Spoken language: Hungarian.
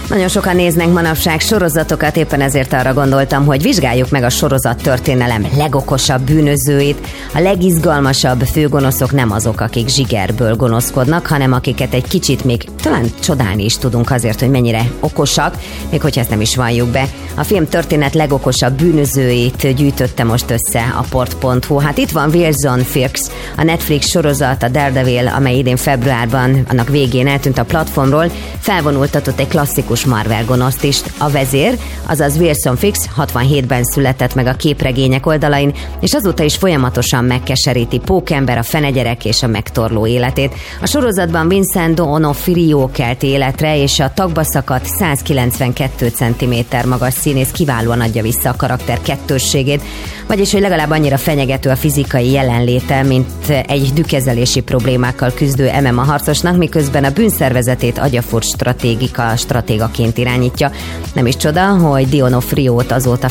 Nagyon sokan néznek manapság sorozatokat, éppen ezért arra gondoltam, hogy vizsgáljuk meg a sorozat történelem legokosabb bűnözőit. A legizgalmasabb főgonoszok nem azok, akik zsigerből gonoszkodnak, hanem akiket egy kicsit még talán csodálni is tudunk azért, hogy mennyire okosak, még hogyha ezt nem is valljuk be. A film történet legokosabb bűnözőit gyűjtötte most össze a port.hu. Hát itt van Wilson Fisk, a Netflix sorozat, a Daredevil, amely idén februárban, annak végén eltűnt a platformról, felvonultatott egy klasszikus Marvel gonoszt is. A vezér, azaz Wilson Fisk 67-ben született meg a képregények oldalain, és azóta is folyamatosan megkeseríti Pókember, a fenegyerek és a megtorló életét. A sorozatban Vincent D'Onofrio kelt életre, és a tagba szakadt 192 cm magas színész kiválóan adja vissza a karakter kettősségét, vagyis hogy legalább annyira fenyegető a fizikai jelenléte, mint egy dükkezelési problémákkal küzdő MMA harcosnak, miközben a bűnszervezetét agyafurt stratégaként irányítja. Nem is csoda, hogy D'Onofriót azóta